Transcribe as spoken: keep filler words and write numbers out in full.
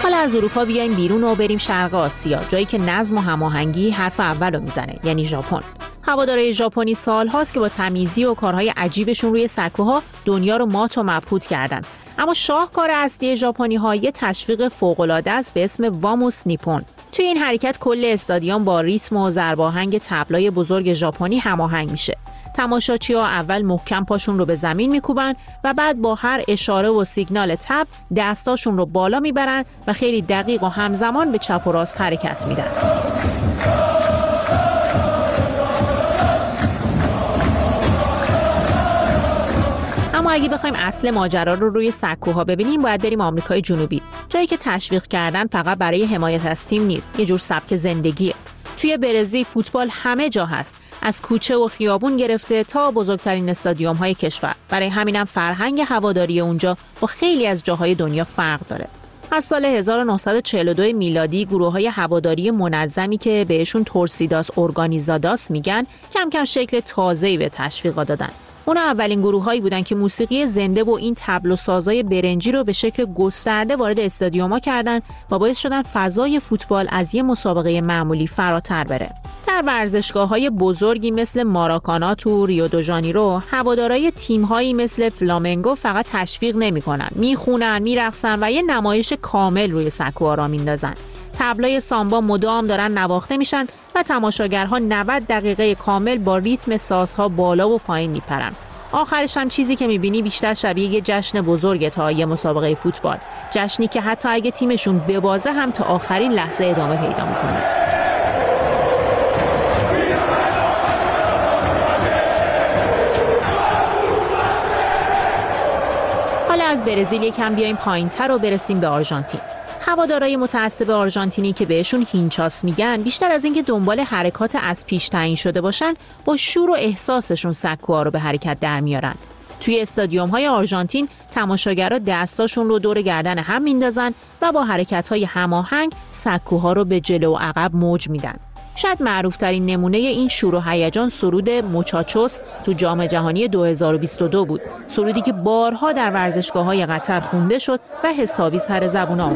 حالا از اروپا بیایم بیرون و بریم شرق آسیا، جایی که نظم و هماهنگی حرف اولو میزنه، یعنی ژاپن. هوادارهای ژاپنی سال‌هاست که با تمیزی و کارهای عجیبشون روی سکوها دنیا رو مات و مبهوت کردن. اما شاهکار اصلی ژاپنی‌ها یه تشویق فوق‌العاده است به اسم واموس نیپون. توی این حرکت کل استادیوم با ریتم و ضرباهنگ طبلای بزرگ ژاپنی هماهنگ میشه. تماشاچی‌ها اول محکم پاشون رو به زمین میکوبن و بعد با هر اشاره و سیگنال تب دستاشون رو بالا میبرن و خیلی دقیق و همزمان به چپ و راست حرکت میدن. اما اگه بخوایم اصل ماجرا رو روی سکوها ببینیم، باید بریم آمریکای جنوبی، جایی که تشویق کردن فقط برای حمایت از تیم نیست، یه جور سبک زندگیه. توی برزیل فوتبال همه جا هست، از کوچه و خیابون گرفته تا بزرگترین استادیوم‌های کشور. برای همینم فرهنگ هواداری اونجا با خیلی از جاهای دنیا فرق داره. از سال هزار و نهصد و چهل و دو میلادی گروه‌های هواداری منظمی که بهشون تورسیداس اورگانیزاداس میگن کم کم شکل تازه‌ای به تشویقا دادن. اونا اولین گروه‌هایی بودن که موسیقی زنده و این طبل و سازای برنجی رو به شکل گسترده وارد استادیوم‌ها کردن و باعث شدن فضای فوتبال از یه مسابقه معمولی فراتر بره. در ورزشگاه‌های بزرگی مثل ماراکانا تو ریو دو ژانیرو، هوادارهای تیم‌هایی مثل فلامنگو فقط تشویق نمی‌کنن، میخونن، میرقصن و یه نمایش کامل روی سکوها را میندازن. طبلای سامبا مدام دارن نواخته میشن و تماشاگرها نود دقیقه کامل با ریتم سازها بالا و پایین میپرن. آخرش هم چیزی که میبینی بیشتر شبیه یه جشن بزرگه تا یه مسابقه فوتبال. جشنی که حتی اگه تیمشون ببازه هم تا آخرین لحظه ادامه پیدا میکنه. حالا از برزیل یکم بیایم پایین‌تر و برسیم به آرژانتین. هوادارهای متعصب آرژانتینی که بهشون هینچاس میگن، بیشتر از اینکه دنبال حرکات از پیش تعیین شده باشن، با شور و احساسشون سکوها رو به حرکت در میارن. توی استادیوم‌های آرژانتین تماشاگرها دستاشون رو دور گردن هم میندازن و با حرکت‌های هماهنگ سکوها رو به جلو و عقب موج میدن. شاید معروف‌ترین نمونه این شور و هیجان سرود موچاچوس تو جام جهانی دو هزار و بیست و دو بود. سرودی که بارها در ورزشگاه‌های قطر خونده شد و حسابی سر زبون افتاد.